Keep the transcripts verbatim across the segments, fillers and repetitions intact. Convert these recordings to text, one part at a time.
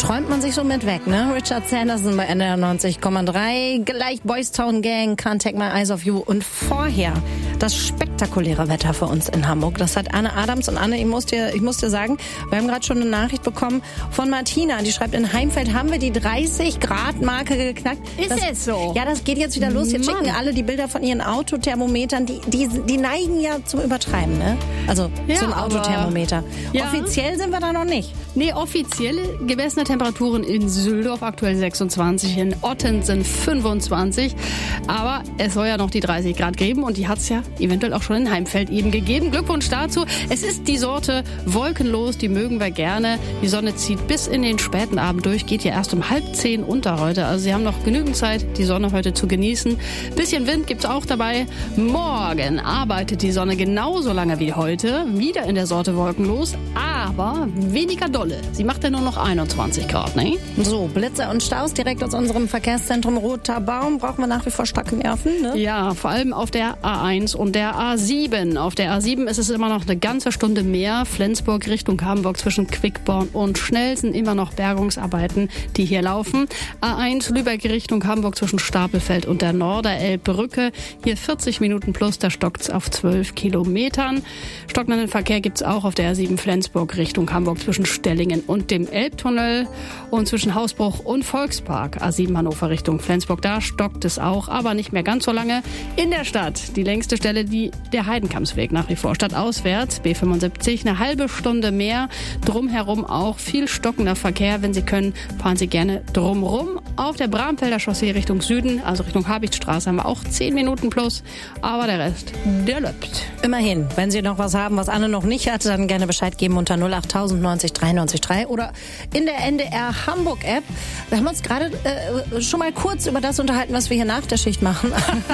träumt man sich so mit weg, ne? Richard Sanderson bei N D R neunzig Komma drei, gleich Boys Town Gang, Can't Take My Eyes Off You und vorher das spektakuläre Wetter für uns in Hamburg. Das hat Anne Adams und Anne, ich muss dir, ich muss dir sagen, wir haben gerade schon eine Nachricht bekommen von Martina, die schreibt, in Heimfeld haben wir die dreißig Grad Marke geknackt. Ist das, es so? Ja, das geht jetzt wieder los. Jetzt Mann. schicken alle die Bilder von ihren Autothermometern, die, die, die neigen ja zum Übertreiben, ne? Also Ja, zum Autothermometer. Ja. Offiziell sind wir da noch nicht. Nee, offizielle gemessene Temperaturen in Süldorf aktuell sechsundzwanzig, in Otten sind fünfundzwanzig. Aber es soll ja noch die dreißig Grad geben und die hat es ja eventuell auch schon in Heimfeld eben gegeben. Glückwunsch dazu. Es ist die Sorte wolkenlos, die mögen wir gerne. Die Sonne zieht bis in den späten Abend durch, geht ja erst um halb zehn unter heute. Also Sie haben noch genügend Zeit, die Sonne heute zu genießen. Bisschen Wind gibt's auch dabei. Morgen arbeitet die Sonne genauso lange wie heute. Wieder in der Sorte wolkenlos, aber weniger dolle. Sie macht ja nur noch einundzwanzig Grad, ne? So, Blitze und Staus direkt aus unserem Verkehrszentrum Roter Baum. Brauchen wir nach wie vor starke Nerven, ne? Ja, vor allem auf der A eins und der A sieben. Auf der A sieben ist es immer noch eine ganze Stunde mehr. Flensburg Richtung Hamburg zwischen Quickborn und Schnelsen immer noch Bergungsarbeiten, die hier laufen. A eins Lübeck Richtung Hamburg zwischen Stapelfeld und der Norderelbbrücke. Hier vierzig Minuten plus, da stockt's auf zwölf Kilometern. Stockenden Verkehr gibt's auch auf der A sieben Flensburg Richtung Hamburg zwischen Stellingen und dem Elbtunnel und zwischen Hausbruch und Volkspark. A sieben Hannover Richtung Flensburg, da stockt es auch, aber nicht mehr ganz so lange. In der Stadt, die längste Stelle, die der Heidenkampsweg nach wie vor. Stadtauswärts, B fünfundsiebzig, eine halbe Stunde mehr. Drumherum auch viel stockender Verkehr. Wenn Sie können, fahren Sie gerne drumrum. Auf der Bramfelder Chaussee Richtung Süden, also Richtung Habichtsstraße, haben wir auch zehn Minuten plus. Aber der Rest, der läuft. Immerhin, wenn Sie noch was haben, was Anne noch nicht hat, dann gerne Bescheid geben unter null acht tausend neunzig dreiundneunzig drei oder in der N D R Hamburg App. Wir haben uns gerade äh, schon mal kurz über das unterhalten, was wir hier nach der Schicht machen.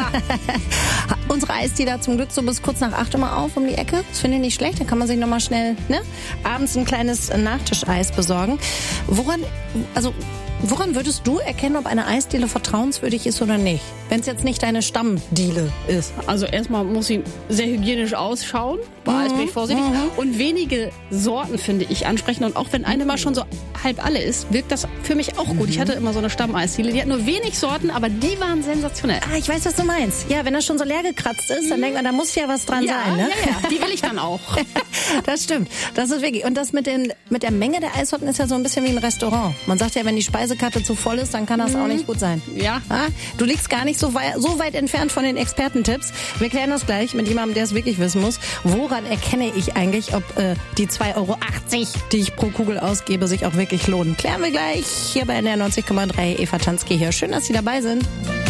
Unsere Eisdiele zum Glück so bis kurz nach acht immer auf um die Ecke. Das finde ich nicht schlecht. Da kann man sich nochmal schnell ne, abends ein kleines Nachtischeis besorgen. Woran, also woran würdest du erkennen, ob eine Eisdiele vertrauenswürdig ist oder nicht? Wenn es jetzt nicht deine Stammdiele ist. Also erstmal muss sie sehr hygienisch ausschauen. Bei Eis bin ich vorsichtig. Mhm. Und wenige Sorten finde ich ansprechend. Und auch wenn eine mal schon so halb alle ist, wirkt das für mich auch gut. Ich hatte immer so eine Stammeisdiele. Die hat nur wenig Sorten, aber die waren sensationell. Ah, ich weiß, was du meinst. Ja, wenn das schon so leer gekratzt ist, dann denkt man, da muss ja was dran Ja, sein. Ne? ja, ja, die will ich dann auch. Das stimmt. Das ist wirklich. Und das mit, den, mit der Menge der Eissorten ist ja so ein bisschen wie ein Restaurant. Man sagt ja, wenn die Speisekarte zu voll ist, dann kann das auch nicht gut sein. Ja. Ah, du liegst gar nicht so weit, so weit entfernt von den Expertentipps. Wir klären das gleich mit jemandem, der es wirklich wissen muss. Woran erkenne ich eigentlich, ob äh, die zwei Euro achtzig, die ich pro Kugel ausgebe, sich auch wirklich lohnen? Klären wir gleich hier bei N D R neunzig Komma drei. Eva Tanzke hier. Schön, dass Sie dabei sind.